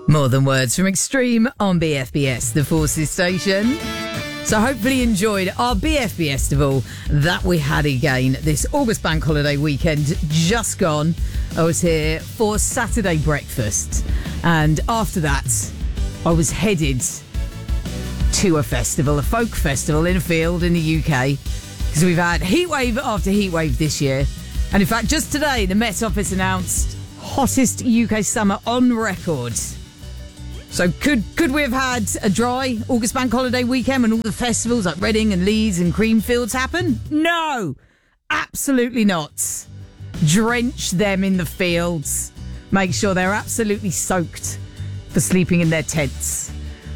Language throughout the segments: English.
More Than Words from Extreme on BFBS, the Forces station. So hopefully you enjoyed our BFBS festival that we had again this August bank holiday weekend just gone. I was here for Saturday breakfast, and after that I was headed to a festival, a folk festival in a field in the UK, because we've had heatwave after heatwave this year. And in fact, just today the Met Office announced hottest UK summer on record. So could we have had a dry August bank holiday weekend when all the festivals like Reading and Leeds and Creamfields happen? No, absolutely not. Drench them in the fields. Make sure they're absolutely soaked for sleeping in their tents.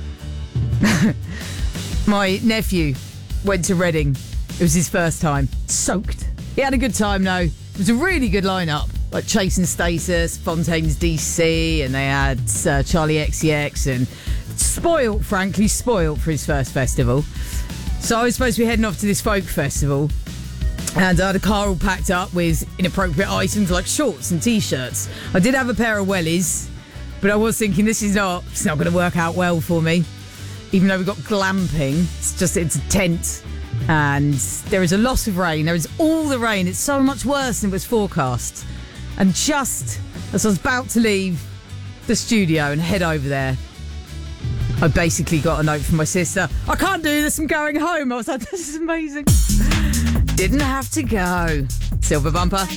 My nephew went to Reading. It was his first time. Soaked. He had a good time, though. It was a really good lineup. Like Chase and Status, Fontaine's DC, and they had Charlie XCX, and spoilt for his first festival. So I was supposed to be heading off to this folk festival, and I had a car all packed up with inappropriate items like shorts and t-shirts. I did have a pair of wellies, but I was thinking it's not going to work out well for me. Even though we've got glamping, it's a tent, and there is a lot of rain. There is all the rain. It's so much worse than it was forecast. And just as I was about to leave the studio and head over there, I basically got a note from my sister. I can't do this, I'm going home. I was like, this is amazing. Didn't have to go. Silver bumper.